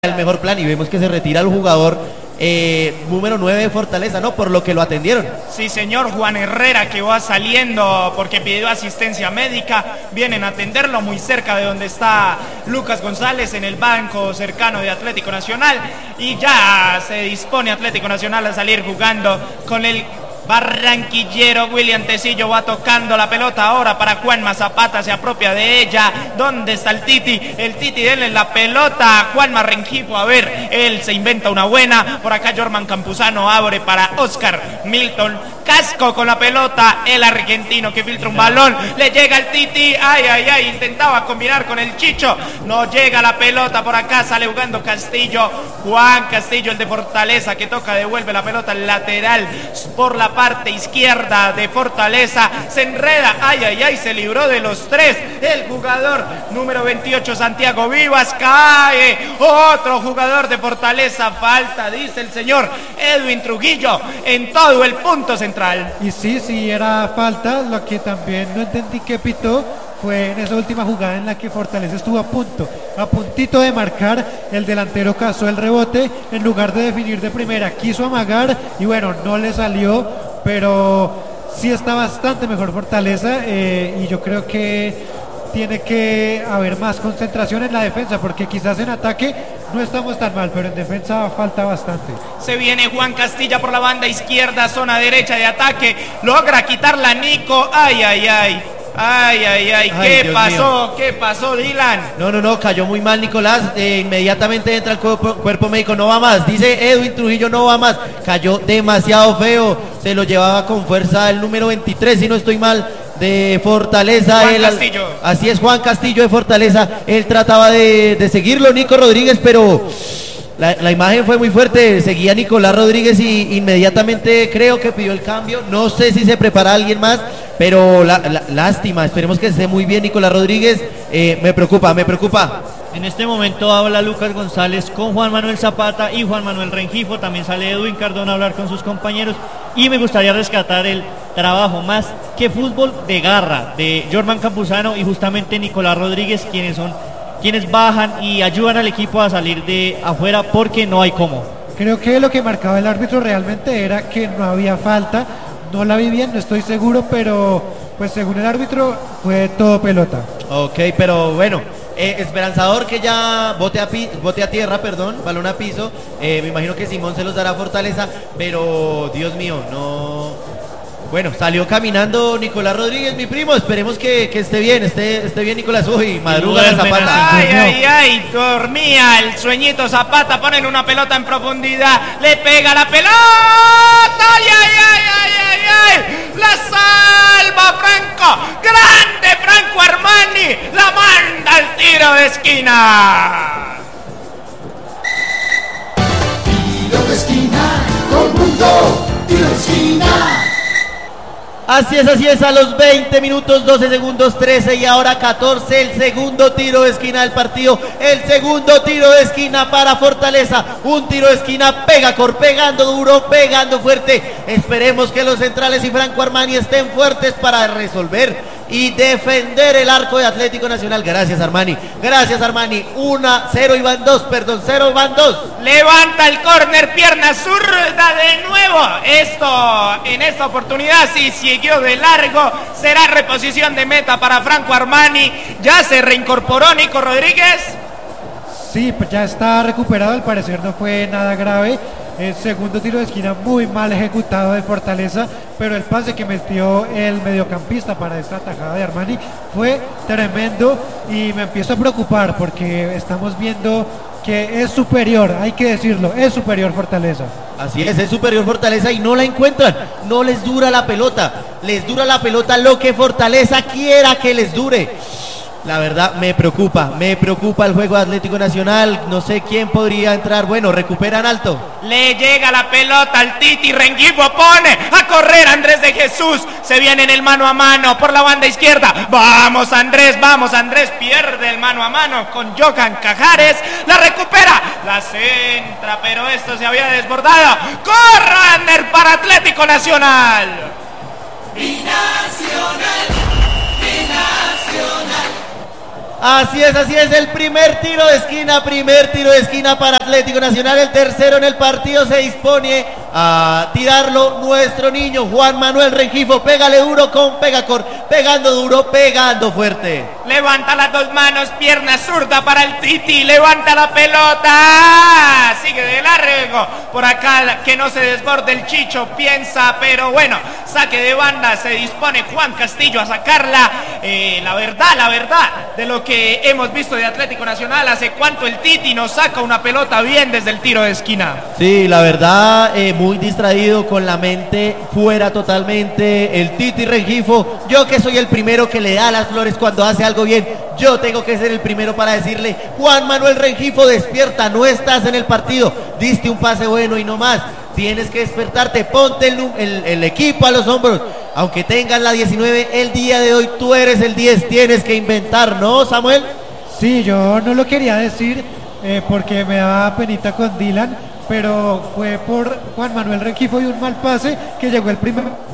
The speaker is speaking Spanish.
el mejor plan y vemos que se retira el jugador número 9 de Fortaleza, ¿no? Por lo que lo atendieron. Sí, señor, Juan Herrera, que va saliendo porque pidió asistencia médica. Vienen a atenderlo muy cerca de donde está Lucas González, en el banco cercano de Atlético Nacional. Y ya se dispone Atlético Nacional a salir jugando con el barranquillero. William Tecillo va tocando la pelota ahora para Juanma Zapata, se apropia de ella. ¿Dónde está el Titi? El Titi, denle la pelota a Juanma Rengifo, a ver, él se inventa una buena. Por acá Jorman Campuzano abre para Oscar Milton Casco con la pelota, el argentino que filtra un balón, le llega el Titi, ay, intentaba combinar con el Chicho, no llega la pelota. Por acá sale jugando Castillo, Juan Castillo, el de Fortaleza, que toca, devuelve la pelota al lateral por la parte izquierda de Fortaleza, se enreda, ay, se libró de los tres el jugador número 28 Santiago Vivas, cae otro jugador de Fortaleza, falta, dice el señor Edwin Trujillo en todo el punto central. Y sí, era falta. Lo que también no entendí que pitó fue en esa última jugada en la que Fortaleza estuvo a puntito de marcar. El delantero cazó el rebote, en lugar de definir de primera quiso amagar y bueno, no le salió, pero sí está bastante mejor Fortaleza, y yo creo que tiene que haber más concentración en la defensa, porque quizás en ataque no estamos tan mal, pero en defensa falta bastante. Se viene Juan Castilla por la banda izquierda, zona derecha de ataque, logra quitarla Nico, ay, ¿qué pasó, Dylan? No, cayó muy mal Nicolás, inmediatamente entra el cuerpo médico, no va más, dice Edwin Trujillo, no va más, cayó demasiado feo, se lo llevaba con fuerza el número 23, si no estoy mal, de Fortaleza. Juan Castillo. Así es, Juan Castillo de Fortaleza, él trataba de seguirlo, Nico Rodríguez, pero la imagen fue muy fuerte, seguía Nicolás Rodríguez y inmediatamente creo que pidió el cambio, no sé si se prepara alguien más, pero lástima, esperemos que esté muy bien Nicolás Rodríguez, me preocupa. En este momento habla Lucas González con Juan Manuel Zapata y Juan Manuel Rengifo, también sale Edwin Cardona a hablar con sus compañeros, y me gustaría rescatar el trabajo más que fútbol de garra de Jorman Campuzano y justamente Nicolás Rodríguez, quienes bajan y ayudan al equipo a salir de afuera porque no hay cómo. Creo que lo que marcaba el árbitro realmente era que no había falta, no la vi bien, no estoy seguro, pero pues según el árbitro fue todo pelota. Ok, pero bueno, esperanzador que ya bote a tierra, balón a piso, me imagino que Simón se los dará a Fortaleza, pero Dios mío, no. Bueno, salió caminando Nicolás Rodríguez, mi primo, esperemos que esté bien Nicolás. Uy, madruga la Zapata. Ay, dormía el sueñito Zapata, ponen una pelota en profundidad, le pega la pelota, ay, la salva Franco, grande Franco Armani, la manda al tiro de esquina. Tiro de esquina, todo el mundo, tiro de esquina. Así es, a los 20 minutos, 12 segundos, 13 y ahora 14, el segundo tiro de esquina del partido, el segundo tiro de esquina para Fortaleza, un tiro de esquina, pegando duro, pegando fuerte, esperemos que los centrales y Franco Armani estén fuertes para resolver y defender el arco de Atlético Nacional. Gracias Armani, 0 van 2. Levanta el córner, pierna zurda de nuevo. En esta oportunidad sí siguió de largo. Será reposición de meta para Franco Armani. Ya se reincorporó Nico Rodríguez. Sí, pues ya está recuperado, al parecer no fue nada grave. El segundo tiro de esquina muy mal ejecutado de Fortaleza, pero el pase que metió el mediocampista para esta atajada de Armani fue tremendo y me empiezo a preocupar porque estamos viendo que es superior, hay que decirlo, es superior Fortaleza. Así es superior Fortaleza y no la encuentran, no les dura la pelota, lo que Fortaleza quiera que les dure. La verdad me preocupa el juego de Atlético Nacional, no sé quién podría entrar, bueno, recuperan alto. Le llega la pelota al Titi, Rengifo pone a correr Andrés de Jesús, se viene en el mano a mano por la banda izquierda, vamos Andrés, pierde el mano a mano con Johan Cajares, la recupera, la centra, pero esto se había desbordado, corner para Atlético Nacional. Binacional. Así es, el primer tiro de esquina para Atlético Nacional, el tercero en el partido, se dispone a tirarlo nuestro niño Juan Manuel Rengifo, pégale duro con Pegacor, pegando duro, pegando fuerte. Levanta las dos manos, pierna zurda para el Titi, levanta la pelota, sigue de largo, por acá que no se desborde el Chicho, piensa, pero bueno, saque de banda, se dispone Juan Castillo a sacarla, la verdad, de lo que hemos visto de Atlético Nacional, hace cuánto el Titi nos saca una pelota bien desde el tiro de esquina. Sí, la verdad, muy distraído, con la mente fuera totalmente, el Titi Rengifo. Yo que soy el primero que le da las flores cuando hace algo bien, yo tengo que ser el primero para decirle: Juan Manuel Rengifo, despierta, no estás en el partido, diste un pase bueno y no más, tienes que despertarte, ponte el equipo a los hombros, aunque tengas la 19, el día de hoy tú eres el 10, tienes que inventar, ¿no, Samuel? Sí, yo no lo quería decir porque me daba penita con Dylan, pero fue por Juan Manuel Rengifo y un mal pase que llegó el primer